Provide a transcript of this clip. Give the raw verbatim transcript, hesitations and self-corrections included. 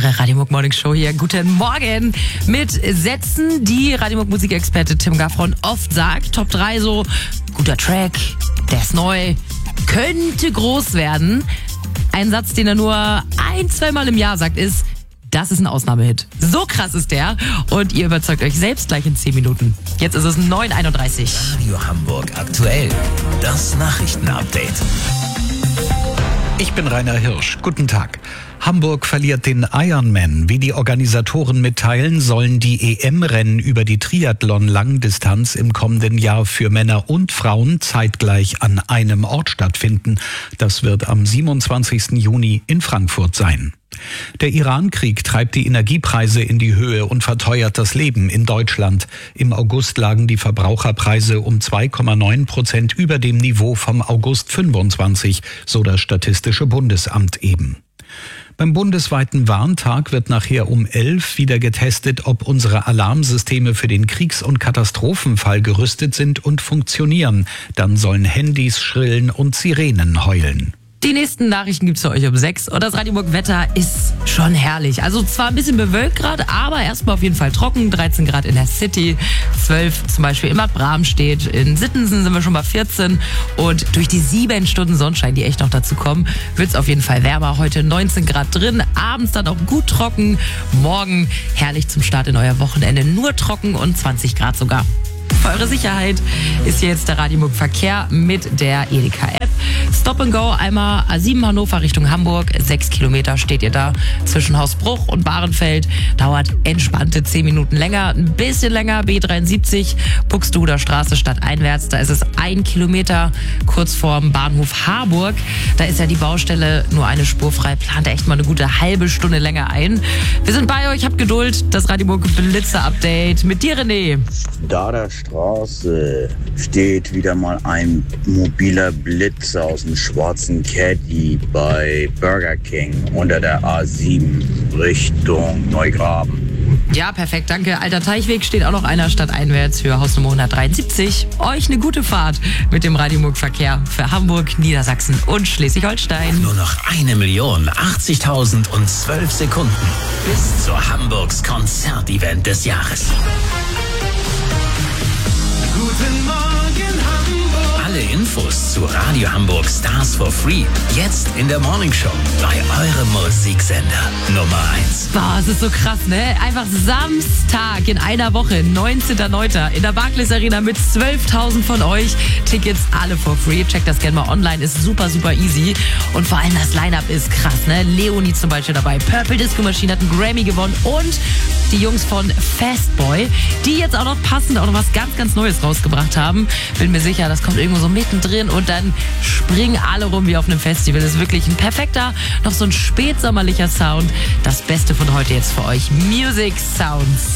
Eure Radio Muck Morning Show hier. Guten Morgen mit Sätzen, die Radio Muck Musikexperte Tim Gaffron oft sagt. Top drei so, guter Track, der ist neu, könnte groß werden. Ein Satz, den er nur ein, zweimal im Jahr sagt, ist, das ist ein Ausnahmehit. So krass ist der. Und ihr überzeugt euch selbst gleich in zehn Minuten. Jetzt ist es neun Uhr einunddreißig. Radio Hamburg aktuell. Das Nachrichtenupdate. Ich bin Rainer Hirsch. Guten Tag. Hamburg verliert den Ironman. Wie die Organisatoren mitteilen, sollen die E M-Rennen über die Triathlon-Langdistanz im kommenden Jahr für Männer und Frauen zeitgleich an einem Ort stattfinden. Das wird am siebenundzwanzigsten Juni in Frankfurt sein. Der Iran-Krieg treibt die Energiepreise in die Höhe und verteuert das Leben in Deutschland. Im August lagen die Verbraucherpreise um zwei Komma neun Prozent über dem Niveau vom August fünfundzwanzig, so das Statistische Bundesamt eben. Beim bundesweiten Warntag wird nachher um elf wieder getestet, ob unsere Alarmsysteme für den Kriegs- und Katastrophenfall gerüstet sind und funktionieren. Dann sollen Handys schrillen und Sirenen heulen. Die nächsten Nachrichten gibt's für euch um sechs und das Radio Muck Wetter ist schon herrlich. Also zwar ein bisschen bewölkt gerade, aber erstmal auf jeden Fall trocken. dreizehn Grad in der City, zwölf zum Beispiel in Bad Bramstedt. In Sittensen sind wir schon bei vierzehn und durch die sieben Stunden Sonnenschein, die echt noch dazu kommen, wird's auf jeden Fall wärmer. Heute neunzehn Grad drin, abends dann auch gut trocken. Morgen herrlich zum Start in euer Wochenende, nur trocken und zwanzig Grad sogar. Für eure Sicherheit ist hier jetzt der Radio Muck Verkehr mit der Edeka-App. Stop and Go, einmal A sieben Hannover Richtung Hamburg. Sechs Kilometer steht ihr da zwischen Hausbruch und Bahrenfeld. Dauert entspannte zehn Minuten länger. Ein bisschen länger, B dreiundsiebzig, Buxtehuder Straße stadteinwärts. Da ist es ein Kilometer kurz vorm Bahnhof Harburg. Da ist ja die Baustelle nur eine Spur frei. Plant echt mal eine gute halbe Stunde länger ein. Wir sind bei euch, habt Geduld. Das Radio Muck Blitzer-Update mit dir, René. Da der Straße steht wieder mal ein mobiler Blitzer aus dem schwarzen Caddy bei Burger King unter der A sieben Richtung Neugraben. Ja, perfekt, danke. Alter Teichweg steht auch noch einer stadteinwärts für Hausnummer hundertdreiundsiebzig. Euch eine gute Fahrt mit dem Radio Muck Verkehr für Hamburg, Niedersachsen und Schleswig-Holstein. Nur noch eine Million achtzigtausend und zwölf Sekunden bis zu Hamburgs Konzertevent des Jahres. Guten Morgen, Hamburg. Alle Infos zu Radio Hamburg Stars for Free jetzt in der Morning Show bei eurem Musiksender Nummer eins. Boah, es ist so krass, ne? Einfach Samstag in einer Woche, neunzehnten neunten in der Barclays Arena mit zwölftausend von euch. Tickets alle for free. Checkt das gerne mal online, ist super, super easy. Und vor allem das Line-Up ist krass, ne? Leonie zum Beispiel dabei. Purple Disco Machine hat einen Grammy gewonnen und die Jungs von Fastboy, die jetzt auch noch passend auch noch was ganz, ganz Neues rausgebracht haben. Bin mir sicher, das kommt irgendwo so mittendrin und dann springen alle rum wie auf einem Festival. Das ist wirklich ein perfekter, noch so ein spätsommerlicher Sound. Das Beste von heute jetzt für euch. Music Sounds.